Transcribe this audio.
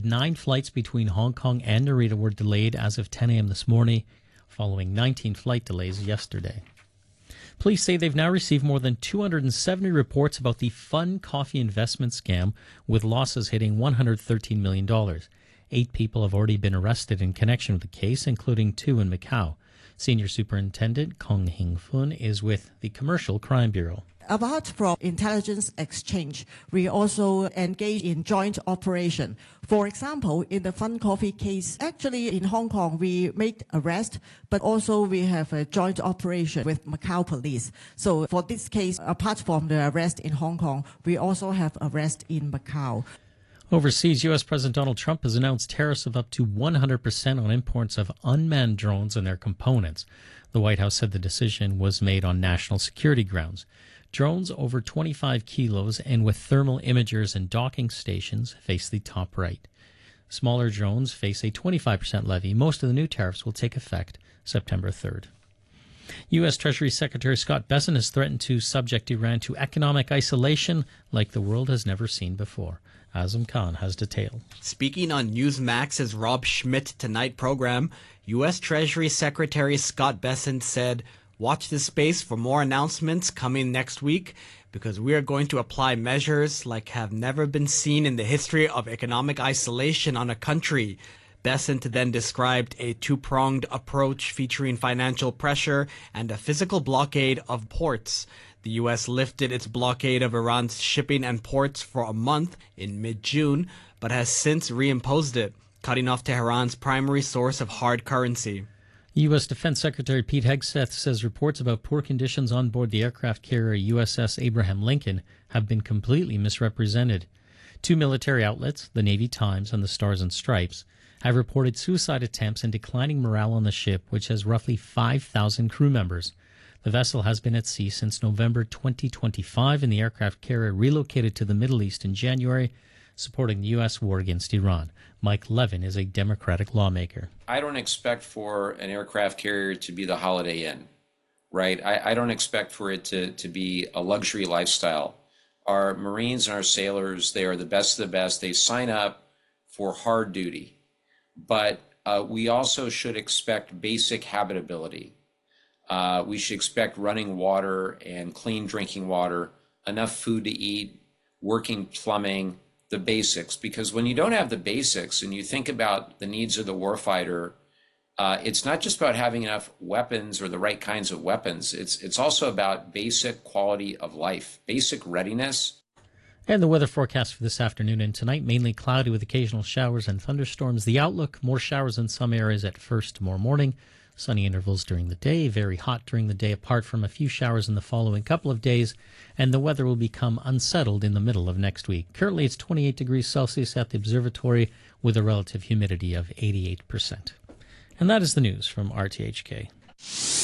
9 flights between Hong Kong and Narita were delayed as of 10 a.m. this morning, following 19 flight delays yesterday. Police say they've now received more than 270 reports about the Fun Coffee investment scam, with losses hitting $113 million. 8 people have already been arrested in connection with the case, including 2 in Macau. Senior Superintendent Kong Hing Fun is with the Commercial Crime Bureau. Apart from intelligence exchange, we also engage in joint operation. For example, in the Fun Coffee case, actually in Hong Kong, we made arrest, but also we have a joint operation with Macau police. So for this case, apart from the arrest in Hong Kong, we also have arrest in Macau. Overseas, U.S. President Donald Trump has announced tariffs of up to 100% on imports of unmanned drones and their components. The White House said the decision was made on national security grounds. Drones over 25 kilos and with thermal imagers and docking stations face the top right. Smaller drones face a 25% levy. Most of the new tariffs will take effect September 3rd. U.S. Treasury Secretary Scott Bessent has threatened to subject Iran to economic isolation like the world has never seen before. Azam Khan has detail. Speaking on Newsmax's Rob Schmidt Tonight program, U.S. Treasury Secretary Scott Bessent said, "Watch this space for more announcements coming next week, because we are going to apply measures like have never been seen in the history of economic isolation on a country." Bessent then described a two-pronged approach featuring financial pressure and a physical blockade of ports. The U.S. lifted its blockade of Iran's shipping and ports for a month in mid-June, but has since reimposed it, cutting off Tehran's primary source of hard currency. U.S. Defense Secretary Pete Hegseth says reports about poor conditions on board the aircraft carrier USS Abraham Lincoln have been completely misrepresented. 2 military outlets, the Navy Times and the Stars and Stripes, have reported suicide attempts and declining morale on the ship, which has roughly 5,000 crew members. The vessel has been at sea since November 2025, and the aircraft carrier relocated to the Middle East in January, supporting the U.S. war against Iran. Mike Levin is a Democratic lawmaker. I don't expect for an aircraft carrier to be the Holiday Inn, right? I don't expect for it to be a luxury lifestyle. Our Marines and our sailors, they are the best of the best. They sign up for hard duty. But we also should expect basic habitability. We should expect running water and clean drinking water, enough food to eat, working plumbing, the basics. Because when you don't have the basics and you think about the needs of the warfighter, it's not just about having enough weapons or the right kinds of weapons. It's also about basic quality of life, basic readiness. And the weather forecast for this afternoon and tonight, mainly cloudy with occasional showers and thunderstorms. The outlook, more showers in some areas at first tomorrow morning. Sunny intervals during the day, very hot during the day, apart from a few showers in the following couple of days. And the weather will become unsettled in the middle of next week. Currently, it's 28 degrees Celsius at the observatory with a relative humidity of 88%. And that is the news from RTHK.